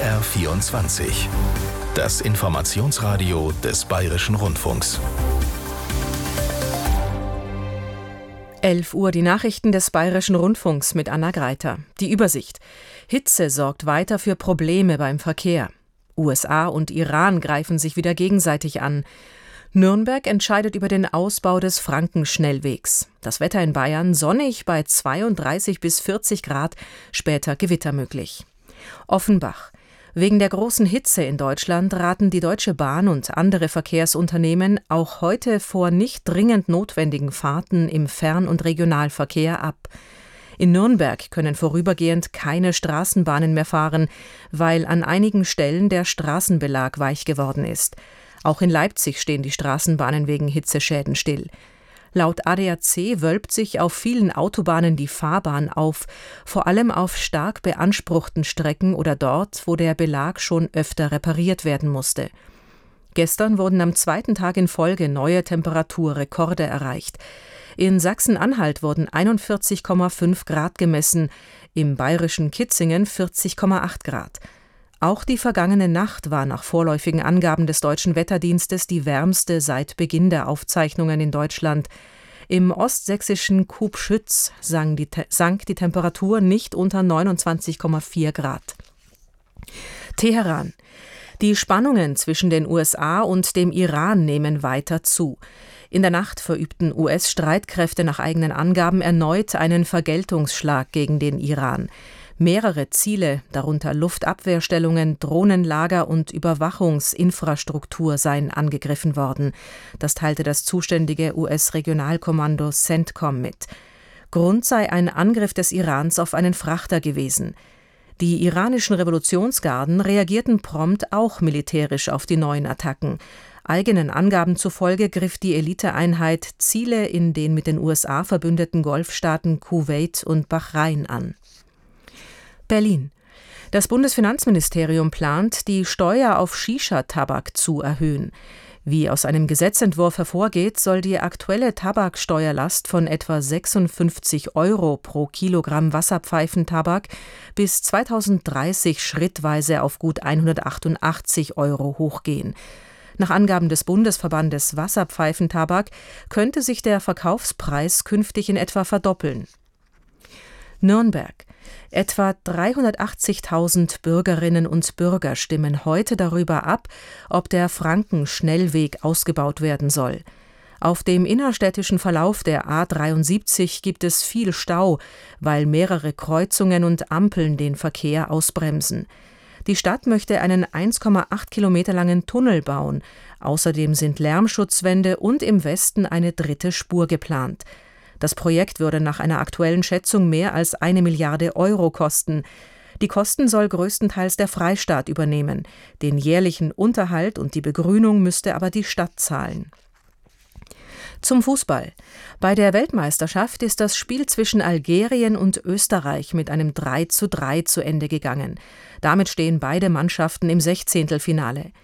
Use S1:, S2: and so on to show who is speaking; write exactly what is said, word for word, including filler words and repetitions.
S1: R vierundzwanzig. Das Informationsradio des Bayerischen Rundfunks.
S2: elf Uhr, die Nachrichten des Bayerischen Rundfunks mit Anna Greiter. Die Übersicht. Hitze sorgt weiter für Probleme beim Verkehr. U S A und Iran greifen sich wieder gegenseitig an. Nürnberg entscheidet über den Ausbau des Frankenschnellwegs. Das Wetter in Bayern sonnig bei zweiunddreißig bis vierzig Grad, später Gewitter möglich. Offenbach. Wegen der großen Hitze in Deutschland raten die Deutsche Bahn und andere Verkehrsunternehmen auch heute vor nicht dringend notwendigen Fahrten im Fern- und Regionalverkehr ab. In Nürnberg können vorübergehend keine Straßenbahnen mehr fahren, weil an einigen Stellen der Straßenbelag weich geworden ist. Auch in Leipzig stehen die Straßenbahnen wegen Hitzeschäden still. Laut A D A C wölbt sich auf vielen Autobahnen die Fahrbahn auf, vor allem auf stark beanspruchten Strecken oder dort, wo der Belag schon öfter repariert werden musste. Gestern wurden am zweiten Tag in Folge neue Temperaturrekorde erreicht. In Sachsen-Anhalt wurden einundvierzig Komma fünf Grad gemessen, im bayerischen Kitzingen vierzig Komma acht Grad. Auch die vergangene Nacht war nach vorläufigen Angaben des Deutschen Wetterdienstes die wärmste seit Beginn der Aufzeichnungen in Deutschland. Im ostsächsischen Kubschütz sank die, sank die Temperatur nicht unter neunundzwanzig Komma vier Grad. Teheran. Die Spannungen zwischen den U S A und dem Iran nehmen weiter zu. In der Nacht verübten U S-Streitkräfte nach eigenen Angaben erneut einen Vergeltungsschlag gegen den Iran. Mehrere Ziele, darunter Luftabwehrstellungen, Drohnenlager und Überwachungsinfrastruktur, seien angegriffen worden. Das teilte das zuständige U S-Regionalkommando CENTCOM mit. Grund sei ein Angriff des Irans auf einen Frachter gewesen. Die iranischen Revolutionsgarden reagierten prompt auch militärisch auf die neuen Attacken. Eigenen Angaben zufolge griff die Eliteeinheit Ziele in den mit den U S A verbündeten Golfstaaten Kuwait und Bahrain an. Berlin. Das Bundesfinanzministerium plant, die Steuer auf Shisha-Tabak zu erhöhen. Wie aus einem Gesetzentwurf hervorgeht, soll die aktuelle Tabaksteuerlast von etwa sechsundfünfzig Euro pro Kilogramm Wasserpfeifentabak bis zweitausenddreißig schrittweise auf gut hundertachtundachtzig Euro hochgehen. Nach Angaben des Bundesverbandes Wasserpfeifentabak könnte sich der Verkaufspreis künftig in etwa verdoppeln. Nürnberg. Etwa dreihundertachtzigtausend Bürgerinnen und Bürger stimmen heute darüber ab, ob der Frankenschnellweg ausgebaut werden soll. Auf dem innerstädtischen Verlauf der A dreiundsiebzig gibt es viel Stau, weil mehrere Kreuzungen und Ampeln den Verkehr ausbremsen. Die Stadt möchte einen eins Komma acht Kilometer langen Tunnel bauen. Außerdem sind Lärmschutzwände und im Westen eine dritte Spur geplant. Das Projekt würde nach einer aktuellen Schätzung mehr als eine Milliarde Euro kosten. Die Kosten soll größtenteils der Freistaat übernehmen. Den jährlichen Unterhalt und die Begrünung müsste aber die Stadt zahlen. Zum Fußball. Bei der Weltmeisterschaft ist das Spiel zwischen Algerien und Österreich mit einem drei zu drei zu Ende gegangen. Damit stehen beide Mannschaften im Sechzehntelfinale.